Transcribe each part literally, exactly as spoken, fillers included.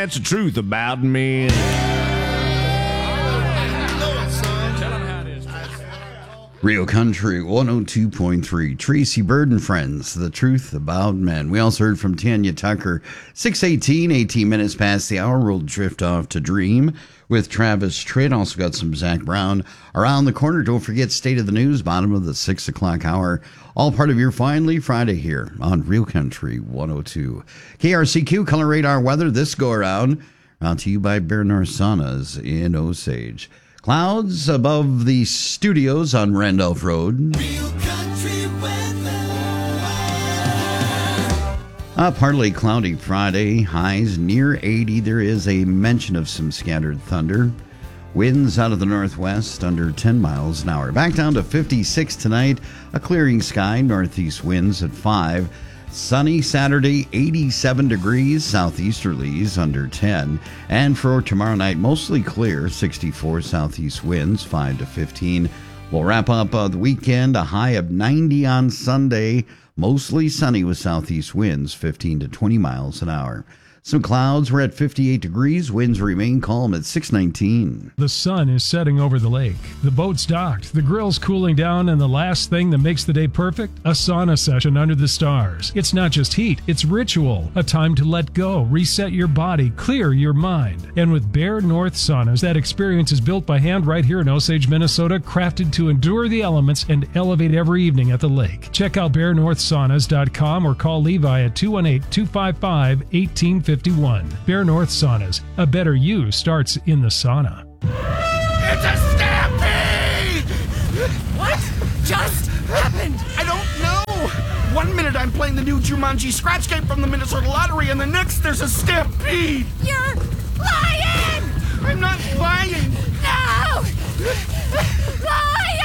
that's the truth about me. Real Country one oh two point three. Tracy Bird and Friends, The Truth About Men. We also heard from Tanya Tucker. six eighteen, eighteen minutes past the hour. We'll drift off to Dream with Travis Tritt. Also got some Zach Brown around the corner. Don't forget State of the News, bottom of the six o'clock hour. All part of your Finally Friday here on Real Country one oh two. K R C Q Color Radar Weather this go around. Brought to you by Bear North Saunas in Osage. Clouds above the studios on Randolph Road. Real country weather. A partly cloudy Friday. Highs near eighty. There is a mention of some scattered thunder. Winds out of the northwest under ten miles an hour. Back down to fifty-six tonight. A clearing sky. Northeast winds at five. Sunny Saturday, eighty-seven degrees, southeasterlies under ten. And for tomorrow night, mostly clear, sixty-four southeast winds, five to fifteen. We'll wrap up uh, the weekend, a high of ninety on Sunday, mostly sunny with southeast winds, fifteen to twenty miles an hour. Some clouds. We're at fifty-eight degrees. Winds remain calm at six nineteen. The sun is setting over the lake. The boat's docked. The grill's cooling down. And the last thing that makes the day perfect? A sauna session under the stars. It's not just heat. It's ritual. A time to let go, reset your body, clear your mind. And with Bear North Saunas, that experience is built by hand right here in Osage, Minnesota, crafted to endure the elements and elevate every evening at the lake. Check out bear north saunas dot com or call Levi at two one eight, two five five, one eight five one. Bear North Saunas. A better you starts in the sauna. It's a stampede! What just happened? I don't know. One minute I'm playing the new Jumanji scratch game from the Minnesota Lottery, and the next there's a stampede. You're lying! I'm not lying. No! Lying!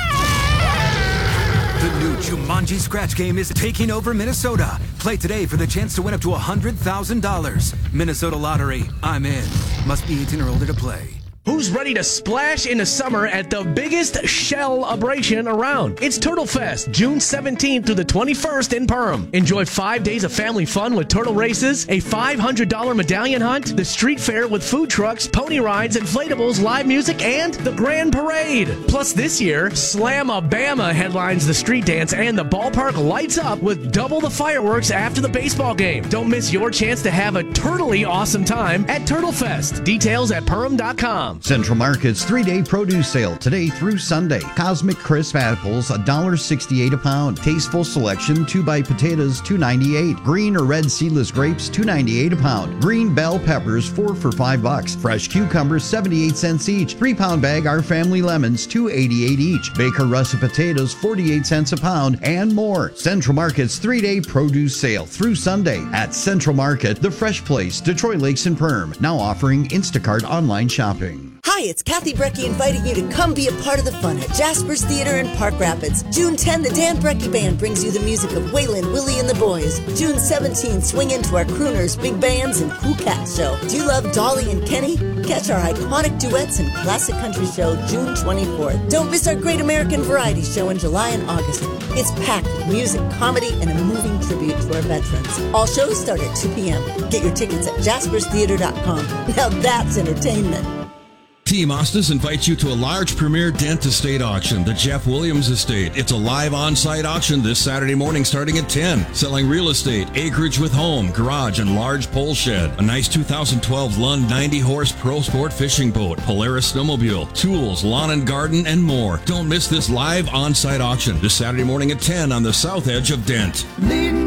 The new Jumanji scratch game is taking over Minnesota. Play today for the chance to win up to one hundred thousand dollars. Minnesota Lottery. I'm in. Must be eighteen or older to play. Who's ready to splash into summer at the biggest shell-abration around? It's Turtle Fest, June seventeenth through the twenty-first in Perham. Enjoy five days of family fun with turtle races, a five hundred dollars medallion hunt, the street fair with food trucks, pony rides, inflatables, live music, and the grand parade. Plus this year, Slam-A-Bama headlines the street dance, and the ballpark lights up with double the fireworks after the baseball game. Don't miss your chance to have a turtly awesome time at Turtle Fest. Details at perham dot com. Central Market's three-day produce sale today through Sunday. Cosmic crisp apples, one dollar sixty-eight a pound. Tasteful selection, two-bite potatoes, two ninety-eight. Green or red seedless grapes, two ninety-eight a pound. Green bell peppers, four for five bucks. Fresh cucumbers, seventy-eight cents each. Three-pound bag Our Family lemons, two eighty-eight each. Baker russet potatoes, forty-eight cents a pound, and more. Central Market's three-day produce sale through Sunday at Central Market, the fresh place, Detroit Lakes and Perm. Now offering Instacart online shopping. Hi, it's Kathy Brecky inviting you to come be a part of the fun at Jasper's Theater in Park Rapids. June tenth, the Dan Brecky Band brings you the music of Waylon, Willie, and the Boys. June seventeenth, swing into our crooners, big bands, and cool cat show. Do you love Dolly and Kenny? Catch our iconic duets and classic country show June twenty-fourth. Don't miss our Great American Variety Show in July and August. It's packed with music, comedy, and a moving tribute to our veterans. All shows start at two p.m. Get your tickets at jaspers theater dot com. Now that's entertainment. Team Ostis invites you to a large premier Dent Estate auction, the Jeff Williams Estate. It's a live on-site auction this Saturday morning starting at ten. Selling real estate, acreage with home, garage, and large pole shed. A nice two thousand twelve Lund ninety horse Pro Sport fishing boat, Polaris snowmobile, tools, lawn and garden, and more. Don't miss this live on-site auction this Saturday morning at ten on the south edge of Dent. Leading